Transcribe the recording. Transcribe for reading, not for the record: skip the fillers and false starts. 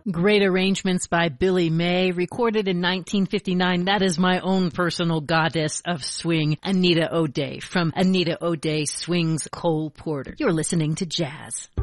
Great arrangements by Billy May, recorded in 1959. That is my own personal goddess of swing, Anita O'Day, from Anita O'Day Swings Cole Porter. You're listening to Jazz.